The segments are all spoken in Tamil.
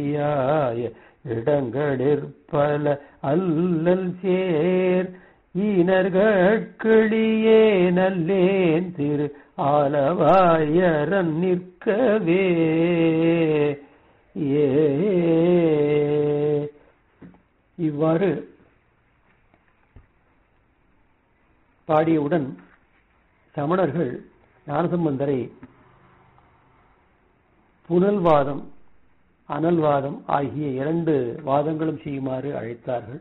இடங்களிற்பல அல்லல் சேர் ஈனர்கட்கிளியே நல்லேன் திரு ஆலவாயரன் நிற்கவே. இவ்வாறு பாடியவுடன் சமணர்கள் ஞானசம்பந்தரை புனல்வாதம் அனல்வாதம் ஆகிய 2 வாதங்களும் செய்யுமாறு அழைத்தார்கள்.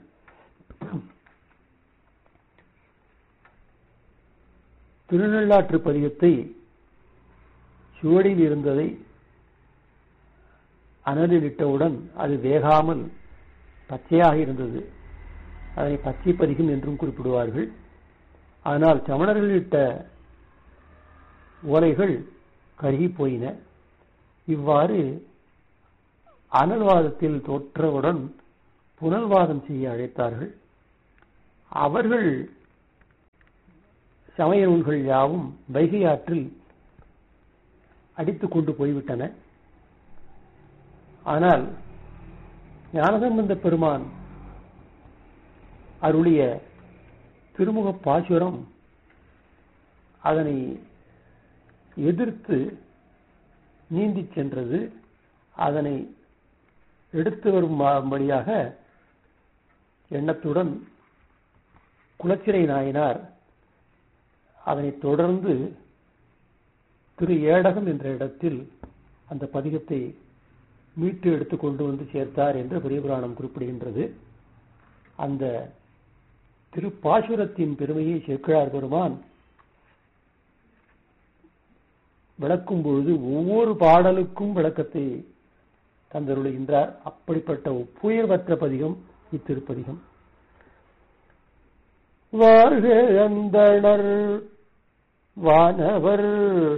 திருநள்ளாற்று பதிகத்தை சுவடியில் இருந்ததை அனலில் இட்டவுடன் அது வேகாமல் பச்சையாக இருந்தது. அதனை பச்சை பதிகம் என்றும் குறிப்பிடுவார்கள். ஆனால் சமணர்கள் இட்ட ஓலைகள் கருகி போயின. இவ்வாறு அனல்வாதத்தில் தோற்றவுடன் புனல்வாதம் செய்ய அழைத்தார்கள். அவர்கள் சமய நூல்கள் யாவும் வைகை ஆற்றில் அடித்துக் கொண்டு போய்விட்டன. ஆனால் ஞானசம்பந்த பெருமான் அருளிய திருமுக பாசுரம் அதனை எதிர்த்து நீந்தி சென்றது. அதனை எடுத்து வரும்படியாக எண்ணத்துடன் குலச்சிறை நாயனார் அதனை தொடர்ந்து திரு ஏடகம் என்ற இடத்தில் அந்த பதிகத்தை மீட்டு எடுத்து கொண்டு வந்து சேர்த்தார் என்று பெரிய புராணம் குறிப்பிடுகின்றது. அந்த திருப்பாசுரத்தின் பெருமையை சேக்கிழார் பெருமான் விளக்கும் பொழுது ஒவ்வொரு பாடலுக்கும் விளக்கத்தை தந்தருளுகின்றார். அப்படிப்பட்ட ஒப்புயர்வற்ற பதிகம் இத்திருப்பதிகம். வாழ்க அந்தணர் வானவர்